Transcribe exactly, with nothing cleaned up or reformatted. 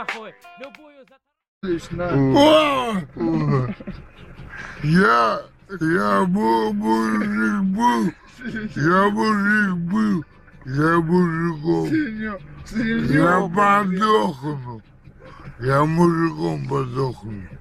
О! Я, я был мужик был, я мужик был, я мужиком, я подохну, я мужиком подохну.